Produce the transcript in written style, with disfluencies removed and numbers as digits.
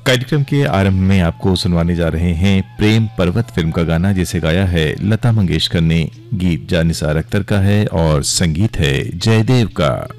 कार्यक्रम के आरंभ में आपको सुनवाने जा रहे हैं प्रेम पर्वत फिल्म का गाना, जिसे गाया है लता मंगेशकर ने। गीत जानिसार अख्तर का है और संगीत है जयदेव का।